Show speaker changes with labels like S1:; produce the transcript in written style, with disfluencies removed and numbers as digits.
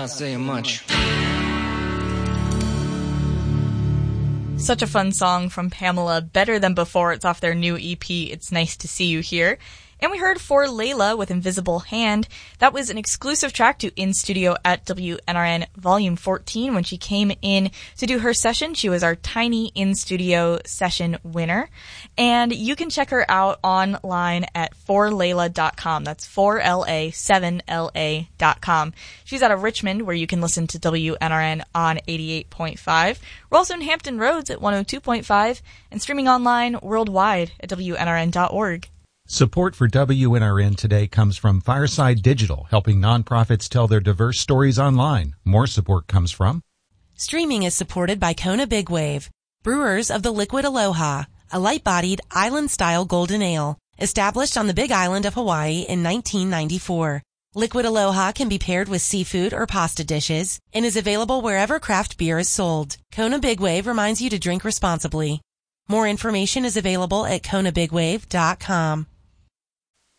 S1: Not saying much.
S2: Such a fun song from Pamela, Better Than Before. It's off their new EP, It's Nice to See You Here. And we heard For Layla with Invisible Hand. That was an exclusive track to In Studio at WNRN Volume 14 when she came in to do her session. She was our Tiny In Studio session winner. And you can check her out online at forlayla.com. That's 4LA7LA.com. She's out of Richmond, where you can listen to WNRN on 88.5. We're also in Hampton Roads at 102.5 and streaming online worldwide at WNRN.org.
S3: Support for WNRN today comes from Fireside Digital, helping nonprofits tell their diverse stories online. More support comes from...
S4: Streaming is supported by Kona Big Wave, brewers of the Liquid Aloha, a light-bodied, island-style golden ale, established on the Big Island of Hawaii in 1994. Liquid Aloha can be paired with seafood or pasta dishes and is available wherever craft beer is sold. Kona Big Wave reminds you to drink responsibly. More information is available at konabigwave.com.